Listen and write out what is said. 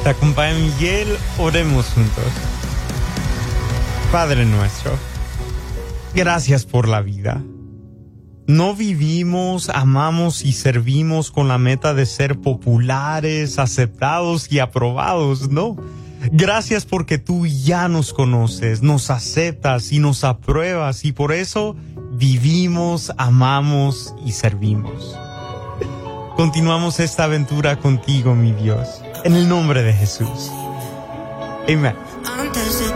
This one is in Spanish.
Te acompaña Miguel, oremos juntos. Padre nuestro, gracias por la vida. No vivimos, amamos y servimos con la meta de ser populares, aceptados y aprobados, no. Gracias porque tú ya nos conoces, nos aceptas y nos apruebas y por eso vivimos, amamos y servimos. Continuamos esta aventura contigo, mi Dios, en el nombre de Jesús. Amén.